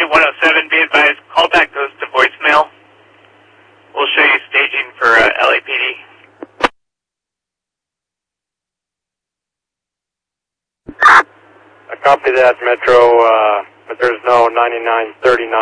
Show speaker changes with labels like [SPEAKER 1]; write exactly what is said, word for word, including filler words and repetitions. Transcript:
[SPEAKER 1] one oh seven, be advised, callback goes to voicemail. We'll show you staging for uh, L A P D.
[SPEAKER 2] I copy that, Metro, uh, but there's no ninety-nine thirty-nine.